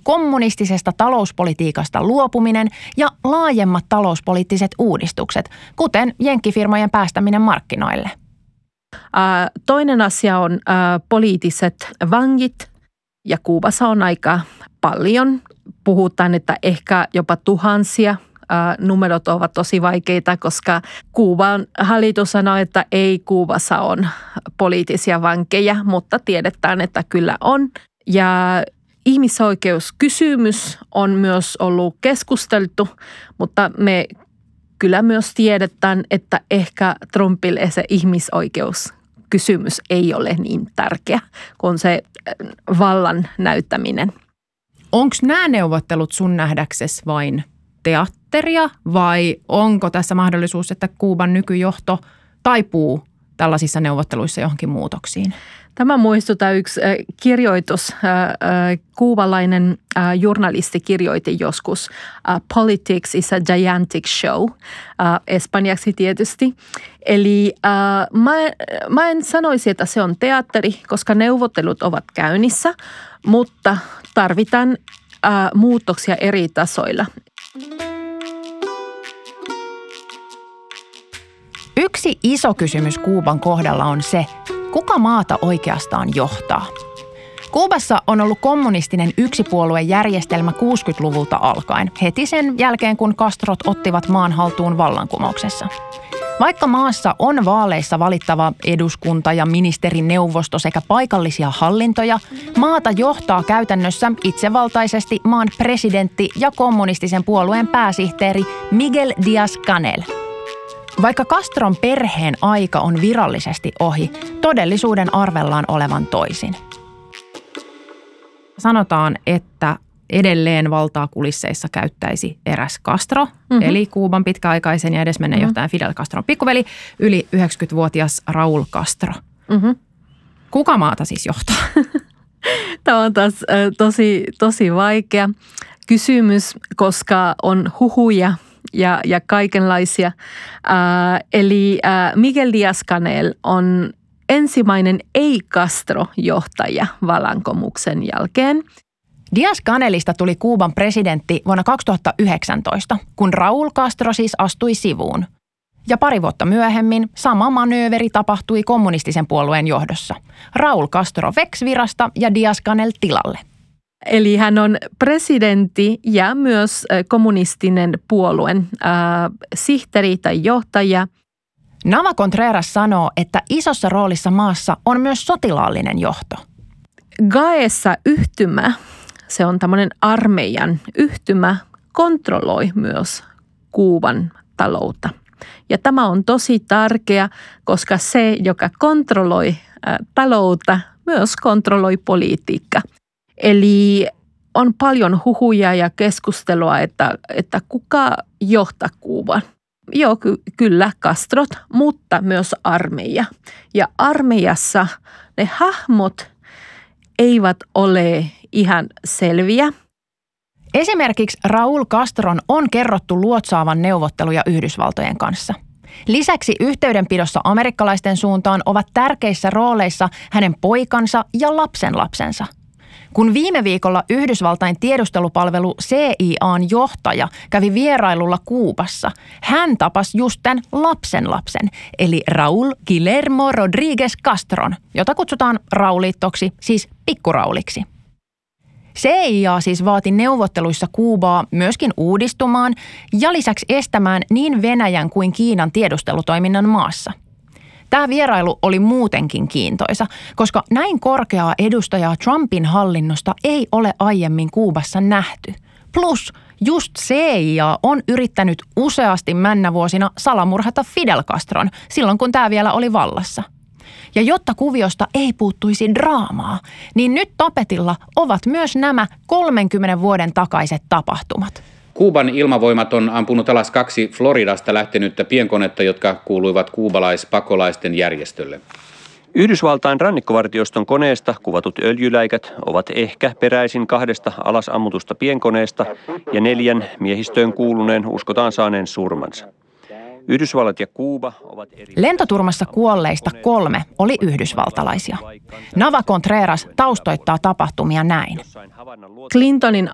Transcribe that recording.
kommunistisesta talouspolitiikasta luopuminen ja laajemmat talouspoliittiset uudistukset, kuten jenkkifirmojen päästäminen markkinoille. Toinen asia on poliittiset vangit, ja Kuubassa on aika paljon. Puhutaan, että ehkä jopa tuhansia. Numerot ovat tosi vaikeita, koska Kuuban hallitus sanoo, että ei Kuubassa on poliittisia vankeja, mutta tiedetään, että kyllä on. Ja ihmisoikeuskysymys on myös ollut keskusteltu, mutta me kyllä myös tiedetään, että ehkä Trumpille se ihmisoikeuskysymys ei ole niin tärkeä kuin se vallan näyttäminen. Onko nämä neuvottelut sun nähdäksesi vain teatteria vai onko tässä mahdollisuus, että Kuuban nykyjohto taipuu tällaisissa neuvotteluissa johonkin muutoksiin? Tämä muistuttaa yksi kirjoitus. Kuubalainen journalisti kirjoitti joskus Politics is a gigantic show, espanjaksi tietysti. Eli mä en sanoisi, että se on teatteri, koska neuvottelut ovat käynnissä, mutta tarvitaan muutoksia eri tasoilla. Yksi iso kysymys Kuuban kohdalla on se, kuka maata oikeastaan johtaa. Kuubassa on ollut kommunistinen yksipuoluejärjestelmä 60-luvulta alkaen, heti sen jälkeen kun Castrot ottivat maan haltuun vallankumouksessa. Vaikka maassa on vaaleissa valittava eduskunta ja ministerineuvosto sekä paikallisia hallintoja, maata johtaa käytännössä itsevaltaisesti maan presidentti ja kommunistisen puolueen pääsihteeri Miguel Díaz-Canel. Vaikka Castron perheen aika on virallisesti ohi, todellisuuden arvellaan olevan toisin. Sanotaan, että edelleen valtaa kulisseissa käyttäisi eräs Castro, eli Kuuban pitkäaikaisen ja edesmenneen johtajan Fidel Castron pikkuveli, yli 90-vuotias Raúl Castro. Kuka maata siis johtaa? Tämä on taas tosi vaikea kysymys, koska on huhuja ja kaikenlaisia. Eli Miguel Díaz-Canel on ensimmäinen ei-Castro-johtaja vallankumouksen jälkeen. Díaz-Canelista tuli Kuuban presidentti vuonna 2019, kun Raúl Castro siis astui sivuun. Ja pari vuotta myöhemmin sama manööveri tapahtui kommunistisen puolueen johdossa. Raúl Castro veksi virasta ja Díaz-Canel tilalle. Eli hän on presidentti ja myös kommunistinen puolueen sihteeri tai johtaja. Nava Contreras sanoo, että isossa roolissa maassa on myös sotilaallinen johto. GAEssa yhtymä, se on tämmöinen armeijan yhtymä, kontrolloi myös Kuuban taloutta. Ja tämä on tosi tärkeä, koska se, joka kontrolloi taloutta, myös kontrolloi politiikkaa. Eli on paljon huhuja ja keskustelua, että kuka johtaa Kuuban. Joo, kyllä Castrot, mutta myös armeija. Ja armeijassa ne hahmot eivät ole ihan selviä. Esimerkiksi Raúl Castron on kerrottu luotsaavan neuvotteluja Yhdysvaltojen kanssa. Lisäksi yhteydenpidossa amerikkalaisten suuntaan ovat tärkeissä rooleissa hänen poikansa ja lapsenlapsensa. Kun viime viikolla Yhdysvaltain tiedustelupalvelu CIA:n johtaja kävi vierailulla Kuubassa, hän tapasi just tämän lapsenlapsen, eli Raúl Guillermo Rodríguez Castron, jota kutsutaan Raulitoksi, siis pikkurauliksi. CIA siis vaati neuvotteluissa Kuubaa myöskin uudistumaan ja lisäksi estämään niin Venäjän kuin Kiinan tiedustelutoiminnan maassa. Tämä vierailu oli muutenkin kiintoisa, koska näin korkeaa edustajaa Trumpin hallinnosta ei ole aiemmin Kuubassa nähty. Plus just CIA on yrittänyt useasti männävuosina salamurhata Fidel Castron silloin, kun tämä vielä oli vallassa. Ja jotta kuviosta ei puuttuisi draamaa, niin nyt tapetilla ovat myös nämä 30 vuoden takaiset tapahtumat. Kuuban ilmavoimat on ampunut alas 2 Floridasta lähtenyttä pienkonetta, jotka kuuluivat kuubalaispakolaisten järjestölle. Yhdysvaltain rannikkovartioston koneesta kuvatut öljyläikät ovat ehkä peräisin 2 alasammutusta pienkoneesta ja 4 miehistöön kuuluneen uskotaan saaneen surmansa. Yhdysvallat ja Kuuba ovat eri... Lentoturmassa kuolleista 3 oli yhdysvaltalaisia. Nava Contreras taustoittaa tapahtumia näin. Clintonin